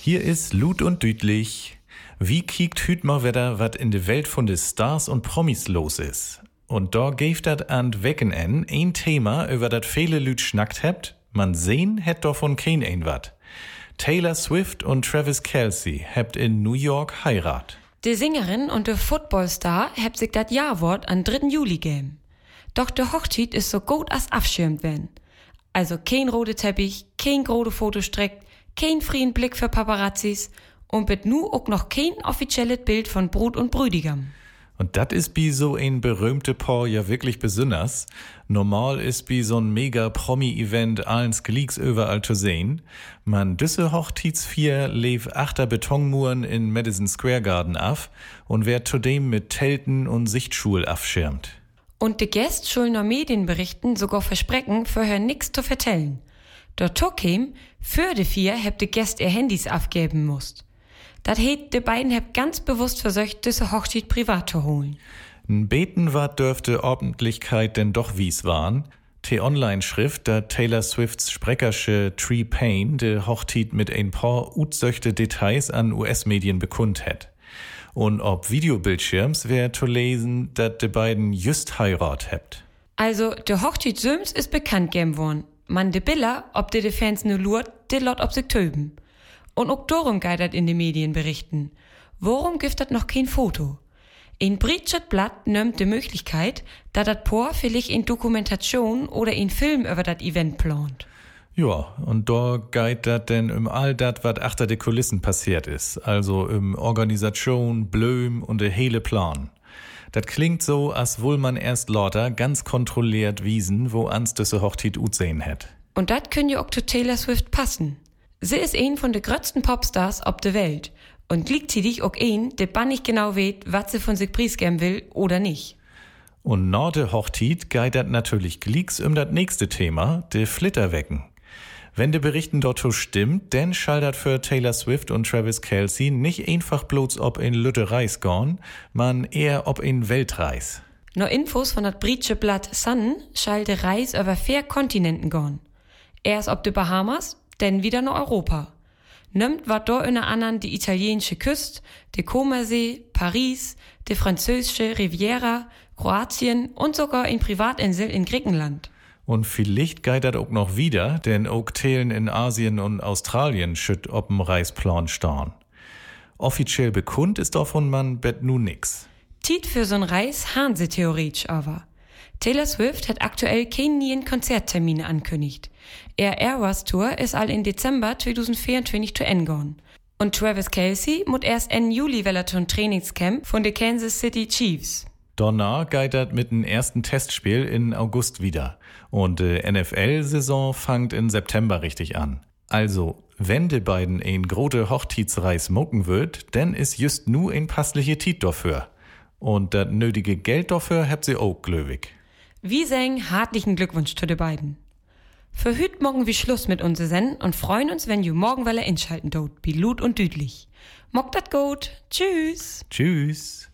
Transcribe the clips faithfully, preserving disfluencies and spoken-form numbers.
Hier ist Lut und Düdlich. Wie kiekt hüt mal wieder, wat in de Welt von de Stars und Promis los is? Und da geeft dat an Wecken en ein Thema, über dat viele Lüt schnackt hebt, man sehen hätt davon kein ein wat. Taylor Swift und Travis Kelce hebt in New York Heirat. Die Sängerin und der Footballstar hebt sich dat Jawort an dritten Juli geben. Doch der Hochzeit ist so gut als abschirmt werden. Also kein rote Teppich, kein große Fotostreck, kein freien Blick für Paparazzis und mit nu auch noch kein offizielles Bild von Brut und Brüdigam. Und dat is bi so ein berühmte Paar ja wirklich besonders. Normal is bi so ein mega Promi-Event allens Gleeks überall zu sehen. Man düsse Hochzeitsvier lev achter Betonmuren in Madison Square Garden af und wer zudem mit Telten und Sichtschul afschirmt. Und de Gäste schulden noch Medienberichten sogar versprechen, vorher nix zu vertellen. Dort tokem, für de vier heb de Gäste ihr Handys abgeben musst. Dat het de beiden heb ganz bewusst versucht, diese Hochzeit privat zu holen. N Beten wat dürfte Ordentlichkeit denn doch wie's waren. Die Online-Schrift, da Taylor Swifts Sprechersche Tree Payne de Hochzeit mit ein paar utsöchte Details an U S-Medien bekund het. Und ob Videobildschirms wär zu lesen, dat de beiden just heirat hebt. Also, de Hochzeit Söms ist bekannt geben worden. Man de Billa, ob de de Fans nu lurt, de lot ob sich töben. Und auch darum geidert in den Medien berichten. Warum gibt dat noch kein Foto? Ein Britschet Blatt nimmt die Möglichkeit, da dat Paar vielleicht in Dokumentation oder in Film über dat Event plant. Ja, und da geht dat denn um all dat, wat achter de Kulissen passiert is. Also um Organisation, Blöm und de hele Plan. Dat klingt so, als wohl man erst lauter ganz kontrolliert wiesen, wo ans düsse Hochzeit utsehen hätt. Und dat können ja auch zu Taylor Swift passen. Sie ist ein von de grötzten Popstars ob de Welt. Und gleichzeitig auch ein, der bann nicht genau weet, wat sie von sich preisgeben will oder nicht. Und nach de Hochzeit geht dat natürlich glicks um dat nächste Thema, de Flitterwecken. Wenn de Berichten dort stimmt, denn schaldert für Taylor Swift und Travis Kelce nicht einfach bloß ob in Lütte Reis gorn, man eher ob in Weltreis. No Infos von dat Britsche Blatt Sun schalte Reis über vier Kontinenten gorn. Erst ob de Bahamas, denn wieder nach Europa. Nimmt wat do in der anderen die italienische Küste, de Comersee, Paris, de französische Riviera, Kroatien und sogar in Privatinsel in Griechenland. Und vielleicht geht dat auch noch wieder, denn auch Teilen in Asien und Australien schütt ob'm Reisplan starn. Offiziell bekannt ist davon man bet nu nix. Tiet für so'n Reis han sie theoretisch aber. Taylor Swift hat aktuell keinen neuen Konzerttermine ankündigt. Ihr Eras Tour ist all in Dezember zwanzig vierundzwanzig zu Ende gegangen. Und Travis Kelce muss erst Ende Juli weil er zum Trainingscamp von den Kansas City Chiefs. Danach geht dat mit dem ersten Testspiel in August wieder. Und die N F L-Saison fangt in September richtig an. Also, wenn die beiden ein große Hochzeitsreis mucken wird, dann ist just nu ein passliche Tit dafür. Und das nötige Geld dafür habt sie auch glöwig. Wir sagen hartlichen Glückwunsch zu den beiden. Für hüt morgen wie Schluss mit uns Senden und freuen uns, wenn ihr morgen weller inschalten dort, wie Lut und Düdlich. Mock dat gut. Tschüss. Tschüss.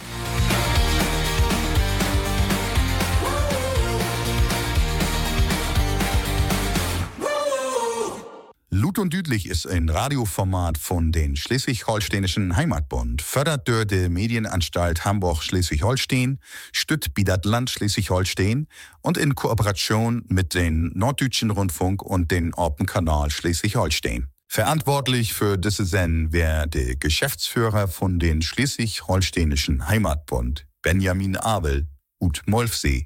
Lut und Düdlich ist ein Radioformat von den Schleswig-Holsteinischen Heimatbund, fördert durch die Medienanstalt Hamburg-Schleswig-Holstein, stützt bi dat Land Schleswig-Holstein und in Kooperation mit den Norddeutschen Rundfunk und den Orpenkanal Schleswig-Holstein. Verantwortlich für diese Sendung wäre der Geschäftsführer von den Schleswig-Holsteinischen Heimatbund, Benjamin Abel, ut Molfsee.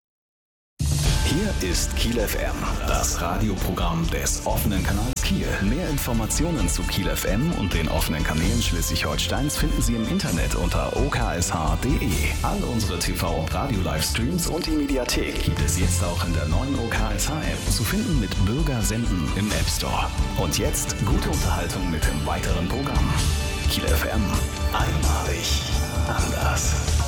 Hier ist Kiel F M, das Radioprogramm des offenen Kanals Kiel. Mehr Informationen zu Kiel F M und den offenen Kanälen Schleswig-Holsteins finden Sie im Internet unter o k s h punkt d e. All unsere T V- und Radio-Livestreams und die Mediathek gibt es jetzt auch in der neuen O K S H-App, zu finden mit Bürger senden im App Store. Und jetzt gute Unterhaltung mit dem weiteren Programm. Kiel F M, einmalig anders.